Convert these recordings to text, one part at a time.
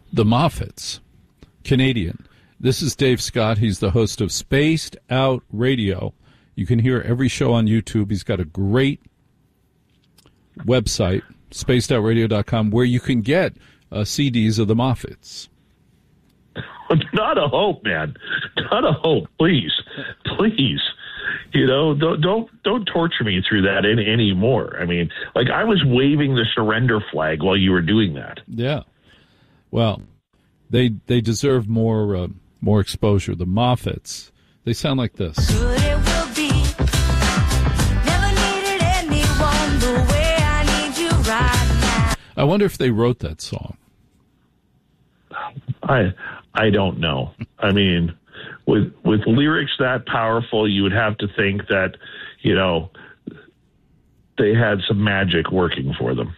The Moffats, Canadian. This is Dave Scott. He's the host of Spaced Out Radio. You can hear every show on YouTube. He's got a great website, spacedoutradio.com, where you can get CDs of the Moffats. Not a hope, man. Not a hope. Please. You know, don't torture me through that anymore. I mean, like, I was waving the surrender flag while you were doing that. Yeah. Well, they deserve more exposure. The Moffats. They sound like this. Good it will be. Never needed anyone the way I need you right now. I wonder if they wrote that song. I don't know. I mean, with lyrics that powerful, you would have to think that, you know, they had some magic working for them.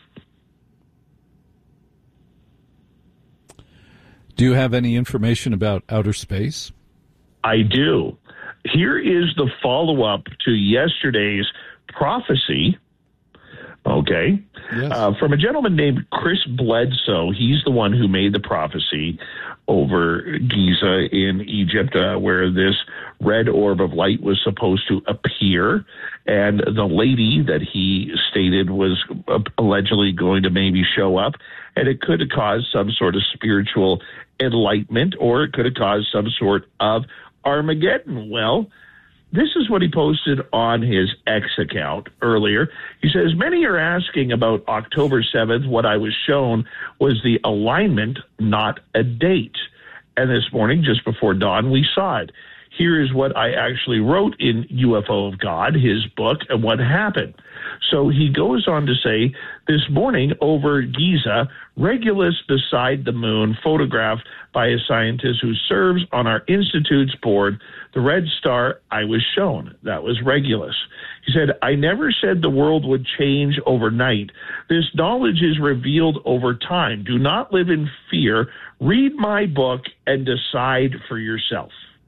Do you have any information about outer space? I do. Here is the follow-up to yesterday's prophecy. Okay. Yes. From a gentleman named Chris Bledsoe. He's the one who made the prophecy over Giza in Egypt, where this red orb of light was supposed to appear. And the lady that he stated was allegedly going to maybe show up. And it could have caused some sort of spiritual enlightenment, or it could have caused some sort of Armageddon. Well, this is what he posted on his X account earlier. He says, many are asking about October 7th. What I was shown was the alignment, not a date. And this morning, just before dawn, we saw it. Here is what I actually wrote in UFO of God, his book, and what happened. So he goes on to say, this morning over Giza, Regulus beside the moon, photographed by a scientist who serves on our institute's board, the red star I was shown. That was Regulus. He said, I never said the world would change overnight. This knowledge is revealed over time. Do not live in fear. Read my book and decide for yourself.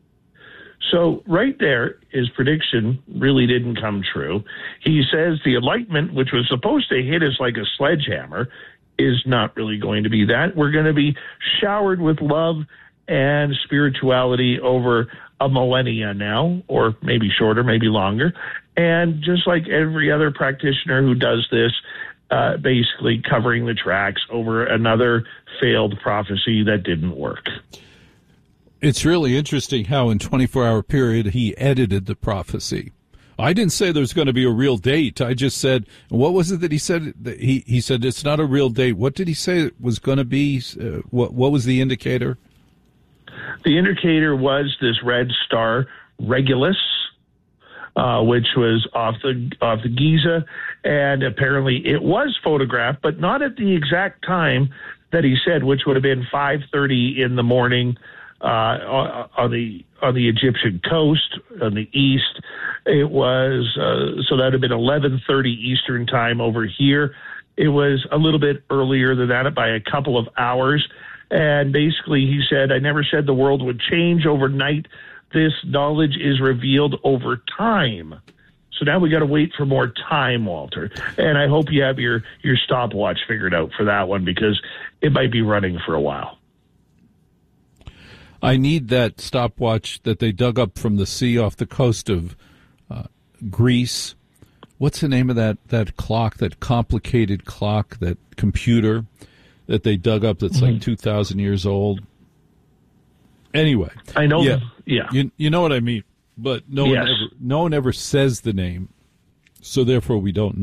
So right there, his prediction really didn't come true. He says the enlightenment, which was supposed to hit us like a sledgehammer, is not really going to be that. We're going to be showered with love and spirituality over a millennia now, or maybe shorter, maybe longer. And just like every other practitioner who does this, basically covering the tracks over another failed prophecy that didn't work. It's really interesting how in 24-hour period he edited the prophecy. I didn't say there's going to be a real date. I just said, what was it that he said? He said it's not a real date. What did he say it was going to be? What was the indicator? The indicator was this red star, Regulus, which was off the Giza, and apparently it was photographed, but not at the exact time that he said, which would have been 5:30 in the morning. On the Egyptian coast, on the east, it was so that would have been 11:30 Eastern time over here. It was a little bit earlier than that by a couple of hours, and basically he said, "I never said the world would change overnight. This knowledge is revealed over time." So now we got to wait for more time, Walter. And I hope you have your stopwatch figured out for that one, because it might be running for a while. I need that stopwatch that they dug up from the sea off the coast of Greece. What's the name of that clock, that complicated clock, that computer that they dug up that's like 2,000 years old? Anyway. I know. Yeah. You know what I mean. But no one ever says the name, so therefore we don't know.